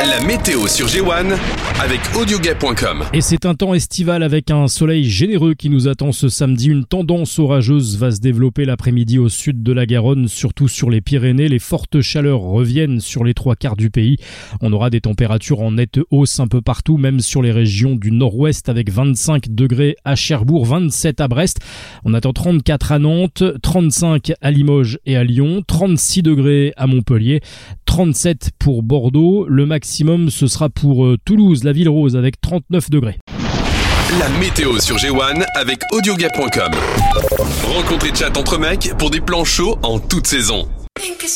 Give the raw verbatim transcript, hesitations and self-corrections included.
La météo sur G un avec audioguet point com. Et c'est un temps estival avec un soleil généreux qui nous attend ce samedi. Une tendance orageuse va se développer l'après-midi au sud de la Garonne, surtout sur les Pyrénées. Les fortes chaleurs reviennent sur les trois quarts du pays. On aura des températures en nette hausse un peu partout, même sur les régions du nord-ouest avec vingt-cinq degrés à Cherbourg, vingt-sept à Brest. On attend trente-quatre à Nantes, trente-cinq à Limoges et à Lyon, trente-six degrés à Montpellier, trente-sept pour Bordeaux. Le maximum, ce sera pour euh, Toulouse, la ville rose, avec trente-neuf degrés. La météo sur G un avec audioguet point com. Rencontre et chat entre mecs pour des plans chauds en toute saison.